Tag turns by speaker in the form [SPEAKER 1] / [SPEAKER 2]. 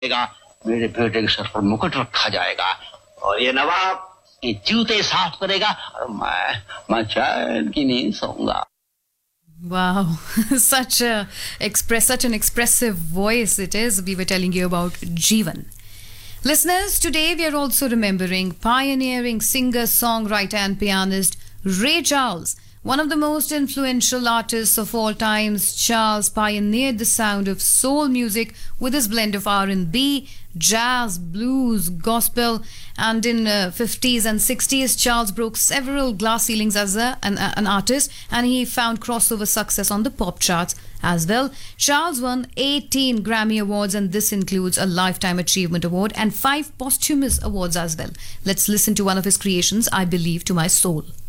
[SPEAKER 1] मेरे बेटे के सर पर मुकुट रखा जाएगा और ये नवाब ये जूते साफ करेगा और मैं चैन की नींद सोऊंगा.
[SPEAKER 2] Wow, such an expressive voice it is. We were telling you about Jeevan. Listeners, today we are also remembering pioneering singer, songwriter and pianist Ray Charles. One of the most influential artists of all times, Charles pioneered the sound of soul music with his blend of R&B, jazz, blues, gospel, and in 50s and 60s, Charles broke several glass ceilings as an artist, and he found crossover success on the pop charts as well. Charles won 18 Grammy Awards, and this includes a Lifetime Achievement Award and 5 posthumous awards as well. Let's listen to one of his creations, I Believe to My Soul.